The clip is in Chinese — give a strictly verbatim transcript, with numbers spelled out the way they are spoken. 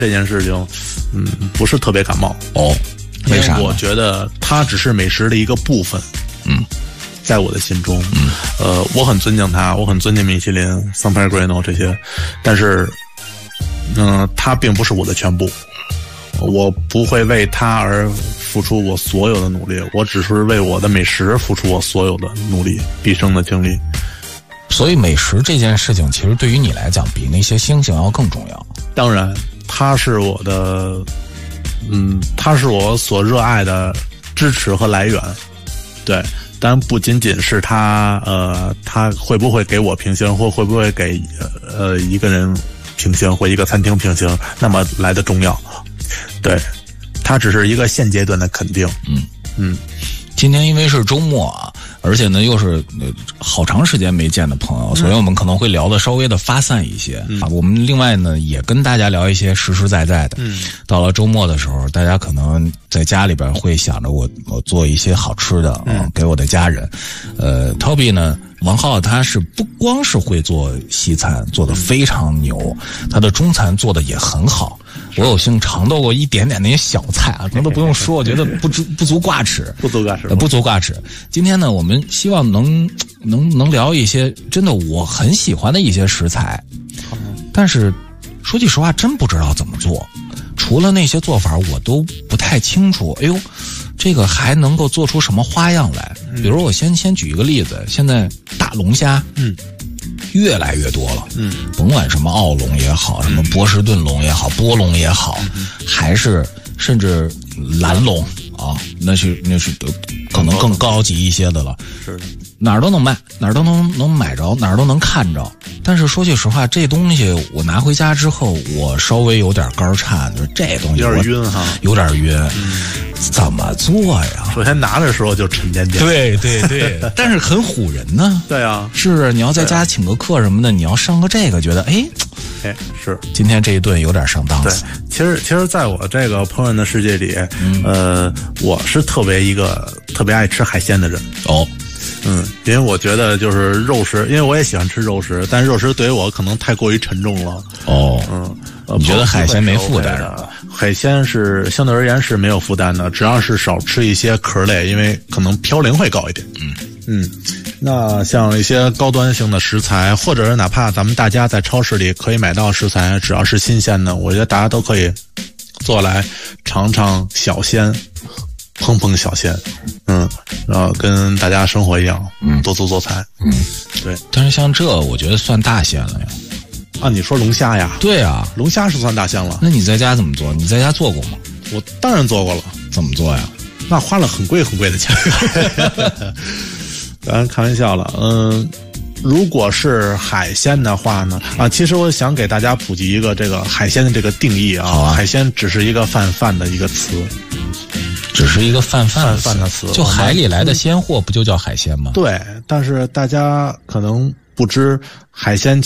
这件事情，嗯，不是特别感冒哦。为啥？ 我觉得它只是美食的一个部分。 嗯， 在我的心中， 嗯， 呃，我很尊敬它，我很尊敬米其林、San Pellegrino 这些，但是，嗯、呃，它并不是我的全部。我不会为它而付出我所有的努力，我只是为我的美食付出我所有的努力，毕生的精力。 所以美食这件事情，其实对于你来讲，比那些星星要更重要。 当然，它是我的，嗯，它是我所热爱的支持和来源。对，当然不仅仅是它，呃，它会不会给我评星，或会不会给呃一个人评星，或一个餐厅评星，那么来的重要。对，它只是一个现阶段的肯定。 嗯嗯。 今天因为是周末啊，而且呢又是好长时间没见的朋友，所以我们可能会聊的稍微的发散一些、嗯、啊。我们另外呢也跟大家聊一些实实在在的。 嗯，到了周末的时候，大家可能在家里边会想着我我做一些好吃的啊、嗯，给我的家人。呃 ，Toby 呢，王浩他是不光是会做西餐，做得非常牛，他的中餐做得也很好。我有幸尝到过一点点那些小菜啊，那都不用说，我觉得不足不足挂齿， 不足挂齿， 不足挂齿。今天呢，我们希望能能能聊一些真的我很喜欢的一些食材，但是说句实话，真不知道怎么做。除了那些做法，我都不太清楚。哎呦，这个还能够做出什么花样来？比如我先先举一个例子，现在大龙虾，嗯。越来越多了，嗯，甭管什么澳龙也好，什么波士顿龙也好，波龙也好，嗯、还是甚至蓝龙啊，那是那是可能更高级一些的了。 是的， 哪儿都能卖，哪儿都能能买着，哪儿都能看着。但是说句实话，这东西我拿回家之后，我稍微有点肝颤，就是这东西有点晕哈， 有点晕。嗯，怎么做呀？ 首先拿的时候就沉甸甸， 对对对，但是很唬人呢。 对啊， 是你要在家请个客什么的，你要上个这个，觉得哎， 哎是今天这一顿有点上档次。 对，其实其实在我这个烹饪的世界里，嗯、呃，我是特别一个特别爱吃海鲜的人哦。 嗯，因为我觉得就是肉食，因为我也喜欢吃肉食，但肉食对于我可能太过于沉重了。 哦， 嗯， 呃、你觉得海鲜没负担的？海鲜是相对而言是没有负担的，只要是少吃一些壳类，因为可能嘌呤会高一点。 嗯嗯，那像一些高端性的食材，或者是哪怕咱们大家在超市里可以买到食材，只要是新鲜的，我觉得大家都可以做来尝尝小鲜。碰碰小鲜，嗯，然后跟大家生活一样，嗯，多做做菜， 嗯， 对。 但是像这，我觉得算大鲜了呀。 啊，你说龙虾呀？ 对啊， 龙虾是算大鲜了。 那你在家怎么做？你在家做过吗？ 我当然做过了。 怎么做呀？ 那花了很贵很贵的钱。当然开玩笑了，嗯。如果是海鲜的话呢，啊，其实我想给大家普及一个这个海鲜的这个定义啊， 啊海鲜只是一个泛泛的一个词， 只是一个泛泛泛的词， 就海里来的鲜货不就叫海鲜吗？ 对，但是大家可能不知海鲜。